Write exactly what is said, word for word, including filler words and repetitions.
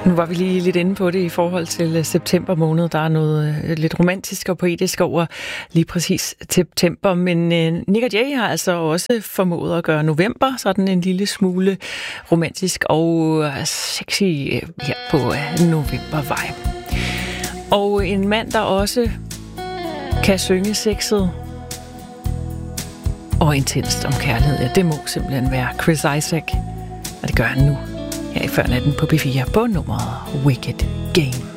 Nu var vi lige lidt inde på det i forhold til september måned. Der er noget lidt romantisk og poetisk over lige præcis september. Men Nik og Jay har altså også formået at gøre november sådan en lille smule romantisk og sexy her på Novembervej. Og en mand, der også kan synge sexet og intenst om kærlighed, ja, det må simpelthen være Chris Isaak. Og det gør han nu her i Før Natten på P fire på nummeret Wicked Game.